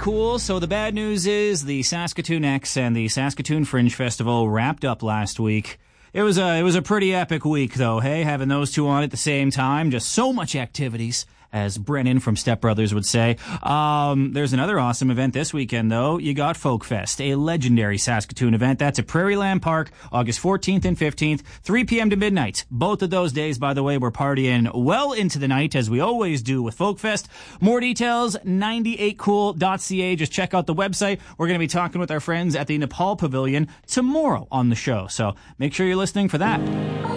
cool. So the bad news is the Saskatoon X and the Saskatoon Fringe Festival wrapped up last week. It was a pretty epic week, though, hey, having those two on at the same time. Just so much activities, as Brennan from Step Brothers would say. There's another awesome event this weekend, though. You got Folk Fest, a legendary Saskatoon event. That's at Prairieland Park, August 14th and 15th, 3 p.m. to midnight. Both of those days, by the way, we're partying well into the night, as we always do with Folk Fest. More details, 98cool.ca. Just check out the website. We're going to be talking with our friends at the Nepal Pavilion tomorrow on the show, so make sure you're listening for that.